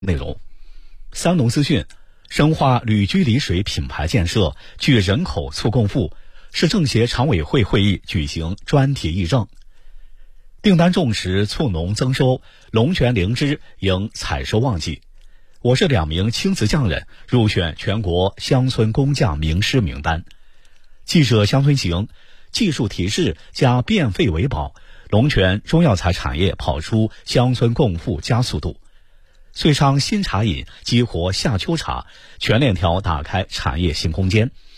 内容。三农资讯，深化旅居丽水品牌建设，聚人口促共富。市政协常委会会议举行专题议政。订单重实，促农增收，龙泉灵芝迎采收旺季。我市2名青瓷匠人入选全国乡村工匠名师名单。记者乡村行，技术提示加变废为宝，龙泉中药材产业跑出乡村共富加速度。遂昌新茶饮激活夏秋茶，全链条打开产业新空间。